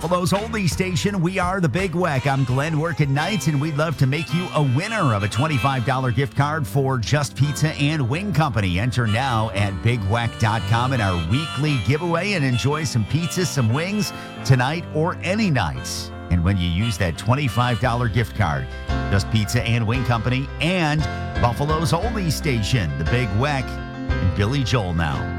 Buffalo's Oldie Station. We are the Big Weck. I'm Glenn working nights, and we'd love to make you a winner of a $25 gift card for Just Pizza and Wing Company. Enter now at BigWeck.com in our weekly giveaway and enjoy some pizza, some wings tonight or any nights. And when you use that $25 gift card, Just Pizza and Wing Company and Buffalo's Oldie Station, the Big Weck, and Billy Joel now.